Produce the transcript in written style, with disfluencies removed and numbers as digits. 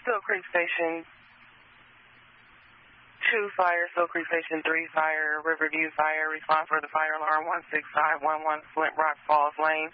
Still Creek Station 2 fire, Still Creek Station 3 fire, Riverview fire, response for the fire alarm 16511 Flint Rock Falls Lane.